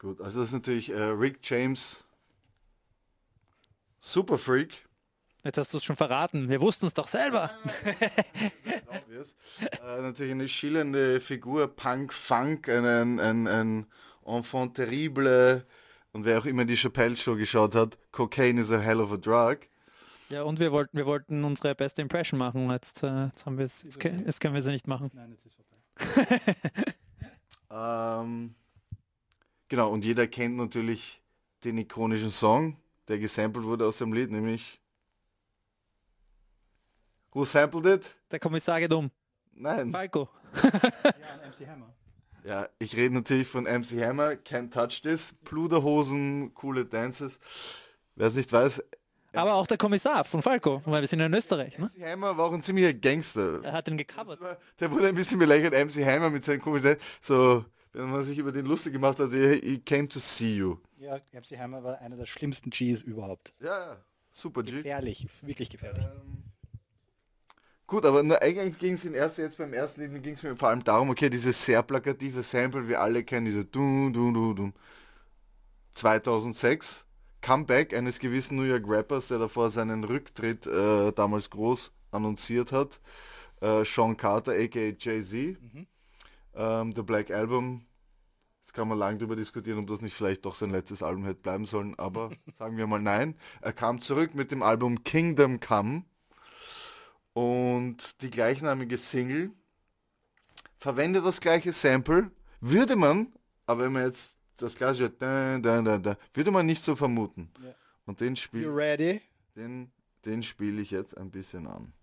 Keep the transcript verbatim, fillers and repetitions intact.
Gut, also das ist natürlich äh, Rick James, Super Freak. Jetzt hast du es schon verraten. Wir wussten es doch selber. äh, natürlich eine schillernde Figur, Punk, Funk, ein, ein, ein, ein Enfant terrible. Und wer auch immer die Chappelle Show geschaut hat, Cocaine is a hell of a drug. Ja, und wir wollten, wir wollten unsere beste Impression machen. Jetzt, äh, jetzt haben wir es, jetzt, können- jetzt können wir sie nicht machen. Nein, jetzt ist vorbei. Ähm, genau, und jeder kennt natürlich den ikonischen Song, der gesampelt wurde aus dem Lied, nämlich Who sampled it? Der Kommissar geht um. Nein. Falco. Ja, und M C Hammer. Ja, ich rede natürlich von M C Hammer, Can't Touch This, Pluderhosen, coole Dances. Wer es nicht weiß, Aber auch der Kommissar von Falco, weil wir sind ja in Österreich. Ne? M C Hammer war auch ein ziemlicher Gangster. Er hat ihn gecovert. Der wurde ein bisschen belächelt, M C Hammer mit seinen komischen, so, wenn man sich über den lustig gemacht hat, he he came to see you. Ja, M C Hammer war einer der schlimmsten Gs überhaupt. Ja, super G. Gefährlich, wirklich gefährlich. Ähm, gut, aber nur, eigentlich ging es in erster, jetzt beim ersten Lied ging es mir vor allem darum, okay, dieses sehr plakative Sample, wir alle kennen diese du du du du zweitausendsechs, Comeback eines gewissen New York Rappers, der davor seinen Rücktritt äh, damals groß annonciert hat, äh, Sean Carter, aka Jay-Z, Mhm. ähm, The Black Album. Jetzt kann man lange darüber diskutieren, ob das nicht vielleicht doch sein letztes Album hätte bleiben sollen, aber sagen wir mal nein. Er kam zurück mit dem Album Kingdom Come. Und die gleichnamige Single verwendet das gleiche Sample, würde man, aber wenn man jetzt das gleiche, da, da, da, da, würde man nicht so vermuten. Ja. Und den You spiel, ready? den, den spiele ich jetzt ein bisschen an.